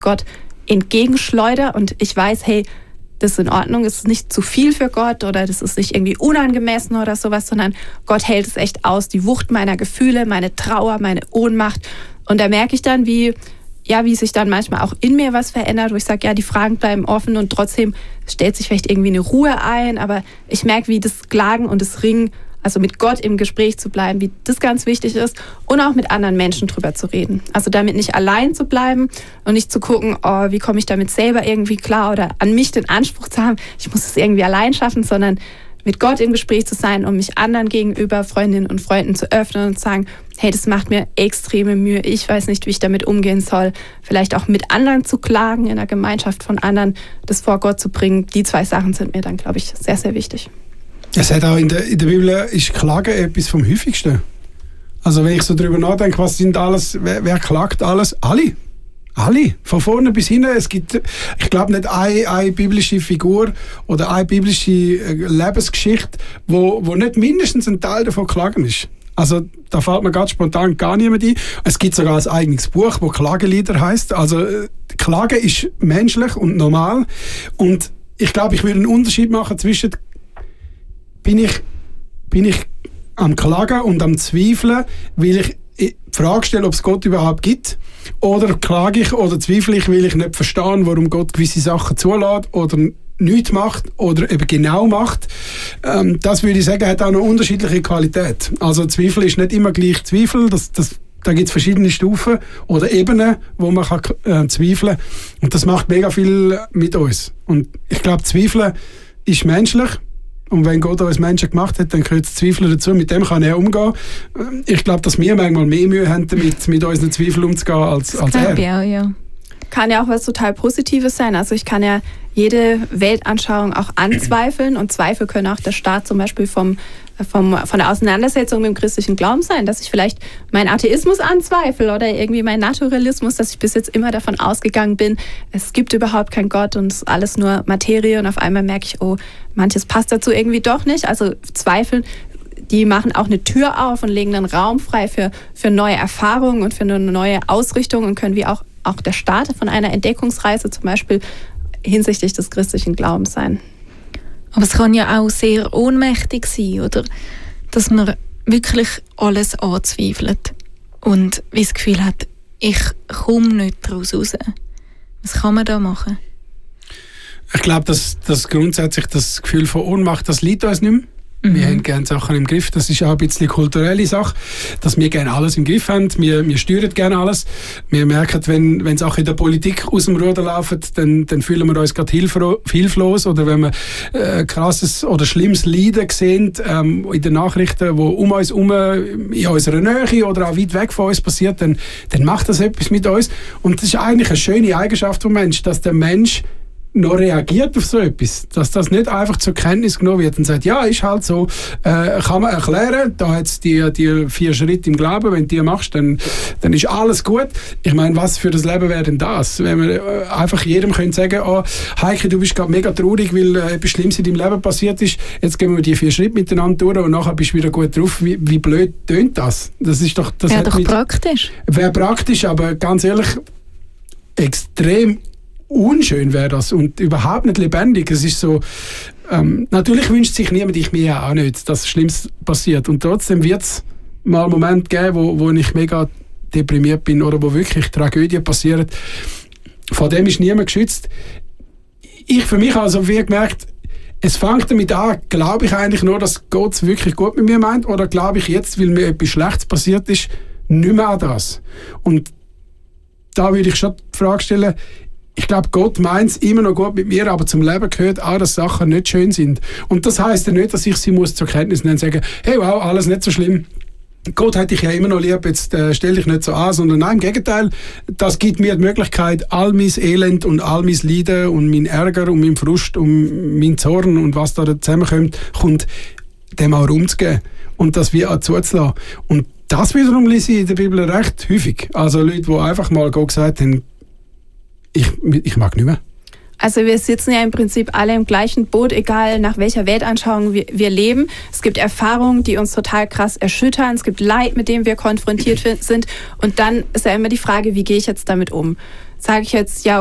Gott entgegenschleudere und ich weiß, hey, das ist in Ordnung, es ist nicht zu viel für Gott oder das ist nicht irgendwie unangemessen oder sowas, sondern Gott hält es echt aus, die Wucht meiner Gefühle, meine Trauer, meine Ohnmacht. Und da merke ich dann, wie sich dann manchmal auch in mir was verändert, wo ich sage, ja, die Fragen bleiben offen und trotzdem stellt sich vielleicht irgendwie eine Ruhe ein, aber ich merke, wie das Klagen und das Ringen, also mit Gott im Gespräch zu bleiben, wie das ganz wichtig ist und auch mit anderen Menschen drüber zu reden. Also damit nicht allein zu bleiben und nicht zu gucken, wie komme ich damit selber irgendwie klar oder an mich den Anspruch zu haben, ich muss es irgendwie allein schaffen, sondern mit Gott im Gespräch zu sein, um mich anderen gegenüber, Freundinnen und Freunden zu öffnen und zu sagen, hey, das macht mir extreme Mühe, ich weiß nicht, wie ich damit umgehen soll. Vielleicht auch mit anderen zu klagen, in der Gemeinschaft von anderen, das vor Gott zu bringen. Die 2 Sachen sind mir dann, glaube ich, sehr, sehr wichtig. Es hat auch in der Bibel ist Klagen etwas vom häufigsten. Also wenn ich so drüber nachdenke, was sind alles, wer klagt alles? Alle, von vorne bis hinten. Es gibt, ich glaube, nicht eine biblische Figur oder eine biblische Lebensgeschichte, wo nicht mindestens ein Teil davon Klagen ist. Also da fällt mir ganz spontan gar niemand ein. Es gibt sogar ein eigenes Buch, das Klagelieder heisst. Also Klagen ist menschlich und normal. Und ich glaube, ich würde einen Unterschied machen zwischen bin ich am Klagen und am Zweifeln, weil ich die Frage stelle, ob es Gott überhaupt gibt, oder klage ich oder zweifle ich, weil ich nicht verstehe, warum Gott gewisse Sachen zulässt oder nichts macht oder eben genau macht. Das würde ich sagen, hat auch eine unterschiedliche Qualität. Also Zweifel ist nicht immer gleich Zweifel, da gibt es verschiedene Stufen oder Ebenen, wo man kann zweifeln kann. Und das macht mega viel mit uns. Und ich glaube, Zweifeln ist menschlich. Und wenn Gott uns Menschen gemacht hat, dann gehört das Zweifeln dazu. Mit dem kann er umgehen. Ich glaube, dass wir manchmal mehr Mühe haben, damit mit unseren Zweifeln umzugehen, als er. Auch, ja. Kann ja auch was total Positives sein. Also ich kann ja jede Weltanschauung auch anzweifeln und Zweifel können auch der Start zum Beispiel von der Auseinandersetzung mit dem christlichen Glauben sein, dass ich vielleicht meinen Atheismus anzweifle oder irgendwie meinen Naturalismus, dass ich bis jetzt immer davon ausgegangen bin, es gibt überhaupt keinen Gott und es ist alles nur Materie und auf einmal merke ich, manches passt dazu irgendwie doch nicht. Also Zweifel, die machen auch eine Tür auf und legen einen Raum frei für neue Erfahrungen und für eine neue Ausrichtung und können wie auch der Start von einer Entdeckungsreise zum Beispiel hinsichtlich des christlichen Glaubens sein. Aber es kann ja auch sehr ohnmächtig sein, oder? Dass man wirklich alles anzweifelt und wie das Gefühl hat, ich komme nicht daraus raus. Was kann man da machen? Ich glaube, dass grundsätzlich das Gefühl von Ohnmacht, das liegt uns nicht mehr. Wir haben gerne Sachen im Griff. Das ist auch ein bisschen eine kulturelle Sache, dass wir gerne alles im Griff haben. Wir steuern gerne alles. Wir merken, wenn Sachen in der Politik aus dem Ruder laufen, dann fühlen wir uns gerade hilflos. Oder wenn wir krasses oder schlimmes Leiden sehen in den Nachrichten, wo um uns herum, in unserer Nähe oder auch weit weg von uns passiert, dann macht das etwas mit uns. Und das ist eigentlich eine schöne Eigenschaft vom Menschen, dass der Mensch noch reagiert auf so etwas, dass das nicht einfach zur Kenntnis genommen wird und sagt, ja, ist halt so, kann man erklären, da hat es die 4 Schritte im Glauben, wenn du die machst, dann ist alles gut. Ich meine, was für das Leben wäre denn das? Wenn wir einfach jedem können sagen, Heike, du bist gerade mega traurig, weil etwas Schlimmes in deinem Leben passiert ist, jetzt gehen wir die 4 Schritte miteinander durch und nachher bist du wieder gut drauf. Wie blöd tönt das? Das ist doch... Wäre doch praktisch. Wäre praktisch, aber ganz ehrlich, extrem unschön wäre das und überhaupt nicht lebendig. Es ist so, natürlich wünscht sich niemand, ich mir ja auch nicht, dass Schlimmes passiert. Und trotzdem wird es mal einen Moment geben, wo ich mega deprimiert bin oder wo wirklich Tragödien passieren. Von dem ist niemand geschützt. Ich für mich also wie gemerkt, es fängt damit an, glaube ich eigentlich nur, dass Gott es wirklich gut mit mir meint, oder glaube ich jetzt, weil mir etwas Schlechtes passiert ist, nicht mehr an das. Und da würde ich schon die Frage stellen, ich glaube, Gott meint es immer noch gut mit mir, aber zum Leben gehört auch, dass Sachen nicht schön sind. Und das heisst ja nicht, dass ich sie muss zur Kenntnis nehmen und sagen, hey, wow, alles nicht so schlimm. Gott hätte ich ja immer noch lieb, jetzt stell dich nicht so an, sondern nein, im Gegenteil, das gibt mir die Möglichkeit, all mein Elend und all mein Leiden und mein Ärger und mein Frust und mein Zorn und was da zusammenkommt, dem auch Raum zu geben und das wie auch zuzulassen. Und das wiederum lese ich in der Bibel recht häufig. Also Leute, die einfach mal Gott gesagt haben, ich mag nicht mehr. Also wir sitzen ja im Prinzip alle im gleichen Boot, egal nach welcher Weltanschauung wir leben. Es gibt Erfahrungen, die uns total krass erschüttern. Es gibt Leid, mit dem wir konfrontiert sind. Und dann ist ja immer die Frage, wie gehe ich jetzt damit um? Sage ich jetzt, ja,